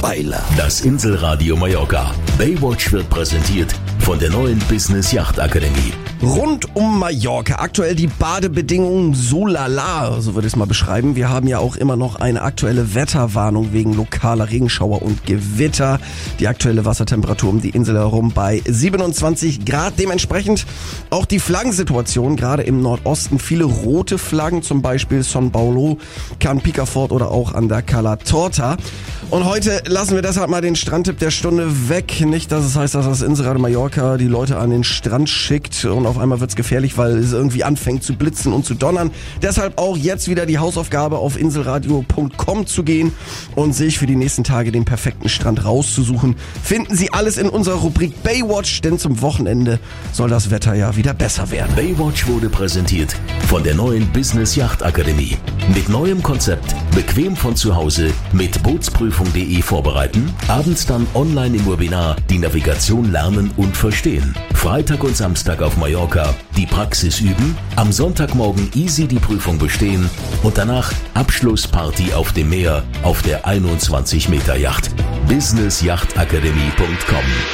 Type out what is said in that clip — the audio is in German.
Weiler. Das Inselradio Mallorca. Baywatch wird präsentiert von der neuen Business Yacht Akademie. Rund um Mallorca. Aktuell die Badebedingungen so lala, so würde ich es mal beschreiben. Wir haben ja auch immer noch eine aktuelle Wetterwarnung wegen lokaler Regenschauer und Gewitter. Die aktuelle Wassertemperatur um die Insel herum bei 27 Grad. Dementsprechend auch die Flaggensituation, gerade im Nordosten. Viele rote Flaggen, zum Beispiel Son Paulo, Can Picafort oder auch an der Cala Torta. Und heute lassen wir deshalb mal den Strandtipp der Stunde weg. Nicht, dass es heißt, dass das Inselradio Mallorca die Leute an den Strand schickt und auf einmal wird's gefährlich, weil es irgendwie anfängt zu blitzen und zu donnern. Deshalb auch jetzt wieder die Hausaufgabe, auf inselradio.com zu gehen und sich für die nächsten Tage den perfekten Strand rauszusuchen. Finden Sie alles in unserer Rubrik Baywatch, denn zum Wochenende soll das Wetter ja wieder besser werden. Baywatch wurde präsentiert von der neuen Business Yacht Akademie. Mit neuem Konzept, bequem von zu Hause, mit Bootsprüfung.de vorbereiten, abends dann online im Webinar die Navigation lernen und verstehen. Freitag und Samstag auf Mallorca die Praxis üben, am Sonntagmorgen easy die Prüfung bestehen und danach Abschlussparty auf dem Meer auf der 21 Meter Yacht. businessyachtakademie.com